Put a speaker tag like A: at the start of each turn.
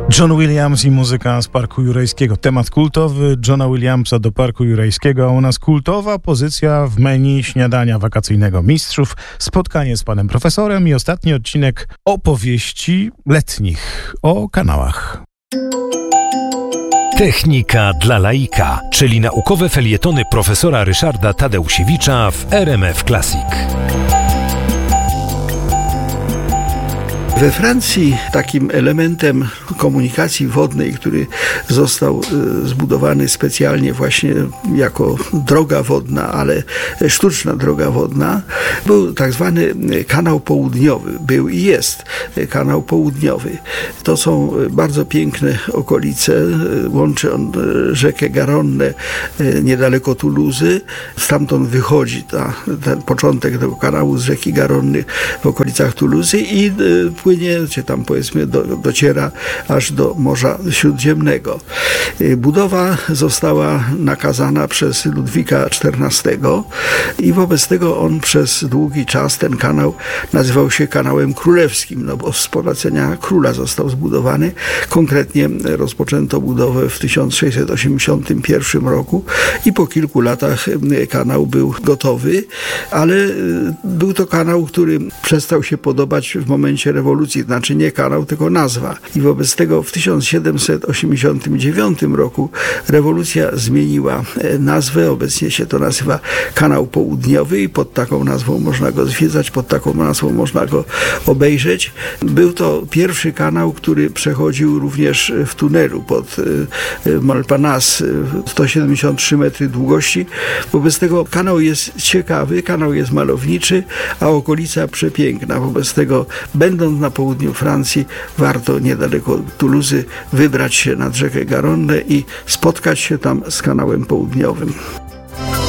A: John Williams i muzyka z Parku Jurajskiego. Temat kultowy Johna Williamsa do Parku Jurajskiego, a u nas kultowa pozycja w menu śniadania wakacyjnego mistrzów, spotkanie z panem profesorem i ostatni odcinek opowieści letnich o kanałach.
B: Technika dla laika, czyli naukowe felietony profesora Ryszarda Tadeusiewicza w RMF Classic.
C: We Francji takim elementem komunikacji wodnej, który został zbudowany specjalnie właśnie jako droga wodna, ale sztuczna droga wodna, był tak zwany kanał południowy. Był i jest kanał południowy. To są bardzo piękne okolice. Łączy on rzekę Garonne niedaleko Toulouse. Stamtąd wychodzi ten początek tego kanału z rzeki Garonny w okolicach Toulouse i płynie, czy tam powiedzmy dociera aż do Morza Śródziemnego. Budowa została nakazana przez Ludwika XIV i wobec tego on przez długi czas, ten kanał, nazywał się kanałem królewskim, no bo z polecenia króla został zbudowany. Konkretnie rozpoczęto budowę w 1681 roku i po kilku latach kanał był gotowy, ale był to kanał, który przestał się podobać w momencie rewolucji, znaczy nie kanał, tylko nazwa. I wobec tego w 1789 roku rewolucja zmieniła nazwę. Obecnie się to nazywa Kanał Południowy i pod taką nazwą można go zwiedzać, pod taką nazwą można go obejrzeć. Był to pierwszy kanał, który przechodził również w tunelu pod Montparnasse, 173 metry długości. Wobec tego kanał jest ciekawy, kanał jest malowniczy, a okolica przepiękna. Wobec tego, będąc na południu Francji, warto niedaleko Toulouse wybrać się nad rzekę Garonne i spotkać się tam z kanałem południowym.